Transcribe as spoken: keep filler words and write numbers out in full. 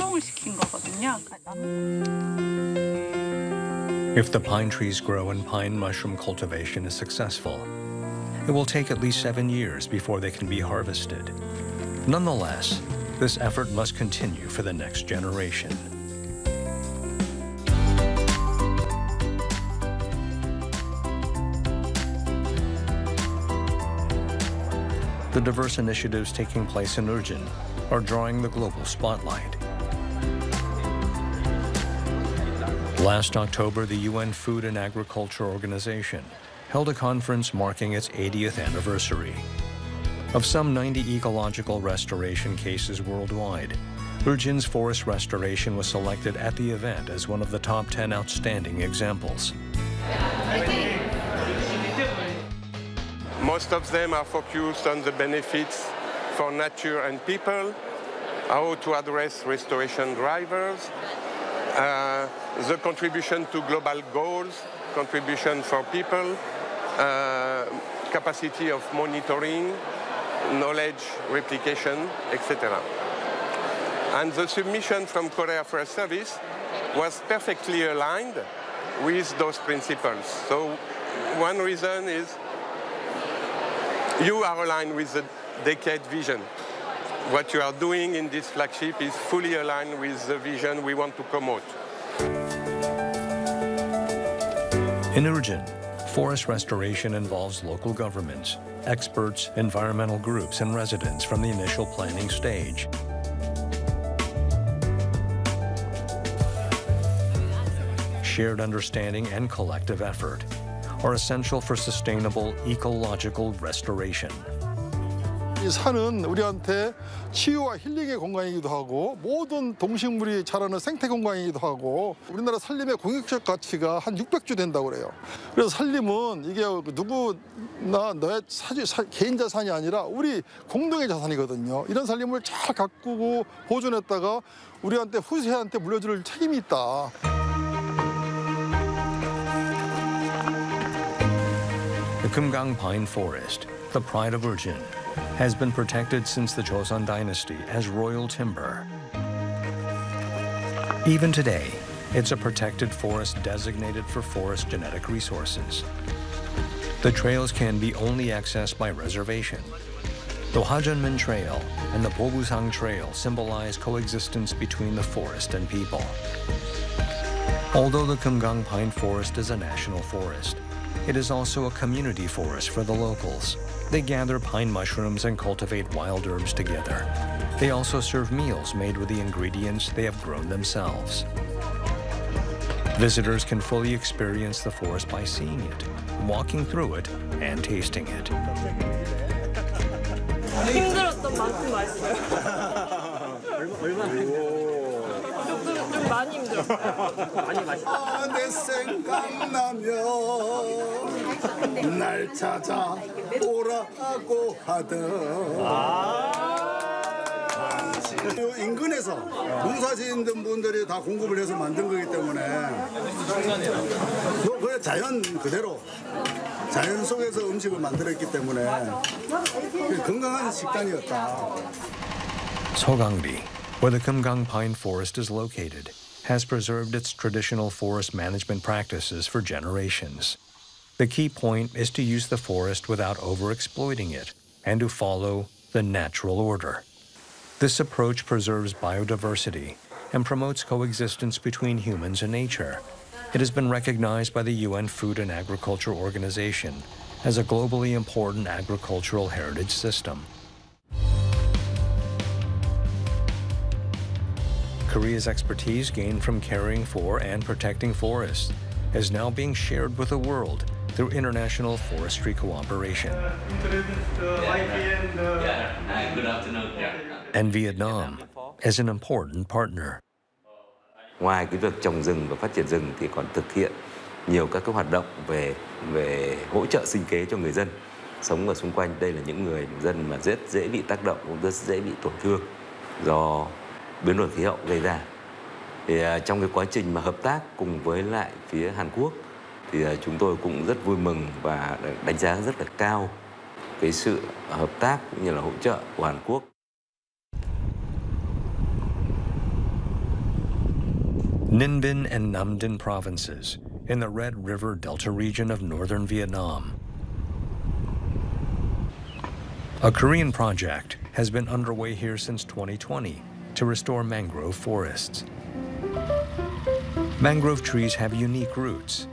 확정을 시킨 거거든요. If the pine trees grow and pine mushroom cultivation is successful, it will take at least seven years before they can be harvested. Nonetheless, this effort must continue for the next generation. The diverse initiatives taking place in Urjin are drawing the global spotlight. Last October, the U N Food and Agriculture Organization held a conference marking its eightieth anniversary. Of some ninety ecological restoration cases worldwide, Urjin's forest restoration was selected at the event as one of the top ten outstanding examples. Most of them are focused on the benefits for nature and people, how to address restoration drivers, uh, the contribution to global goals, contribution for people, uh, capacity of monitoring, knowledge replication, et cetera. And the submission from Korea Forest Service was perfectly aligned with those principles. So one reason is you are aligned with the decade vision. What you are doing in this flagship is fully aligned with the vision we want to promote. In Urjin, forest restoration involves local governments, experts, environmental groups, and residents from the initial planning stage. Shared understanding and collective effort are essential for sustainable ecological restoration. 이 산은 우리한테 치유와 힐링의 공간이기도 하고 모든 동식물이 자라는 생태 공간이기도 하고 우리나라 산림의 공익적 가치가 한 육백 조 된다고 그래요. 그래서 산림은 이게 누구나 너의 사주, 사, 개인 자산이 아니라 우리 공동의 자산이거든요. 이런 산림을 잘 가꾸고 보존했다가 우리한테 후세한테 물려줄 책임이 있다. The Kumgang Pine Forest, the pride of Urjin, has been protected since the Joseon dynasty as royal timber. Even today, it's a protected forest designated for forest genetic resources. The trails can be only accessed by reservation. The Hajunmin Trail and the Bobusang Trail symbolize coexistence between the forest and people. Although the Kumgang Pine Forest is a national forest, it is also a community forest for the locals. They gather pine mushrooms and cultivate wild herbs together. They also serve meals made with the ingredients they have grown themselves. Visitors can fully experience the forest by seeing it, walking through it, and tasting it. 힘들었던 만큼 맛있어요. 좀 많이 힘들었어요. 많이 맛있어요. 내 생각나면 날 찾아 오라고 하던 인근에서 농사 짓는 분들이 다 공급을 해서 만든 거기 때문에 그 자연 그대로 자연 속에서 음식을 만들었기 때문에 건강한 식단이었다. Sogangri, where the Kumgang Pine Forest is located, has preserved its traditional forest management practices for generations. The key point is to use the forest without overexploiting it and to follow the natural order. This approach preserves biodiversity and promotes coexistence between humans and nature. It has been recognized by the U N Food and Agriculture Organization as a globally important agricultural heritage system. Korea's expertise gained from caring for and protecting forests is now being shared with the world through international forestry cooperation. And Vietnam is an important partner. Ngoài cái việc trồng rừng và phát triển rừng thì còn thực hiện nhiều các cái hoạt động về về hỗ trợ sinh kế cho người dân sống ở xung quanh. Đây là những người dân mà rất dễ bị tác động, cũng rất dễ bị tổn thương do biến đổi khí hậu gây ra. Thì uh, trong cái quá trình mà hợp tác cùng với lại phía Hàn Quốc thì uh, chúng tôi cũng rất vui mừng và đánh giá rất là cao cái sự hợp tác cũng như là hỗ trợ của Hàn Quốc. Ninh Bình and Nam Dinh provinces in the Red River Delta region of northern Vietnam. A Korean project has been underway here since twenty twenty to restore mangrove forests. Mangrove trees have unique roots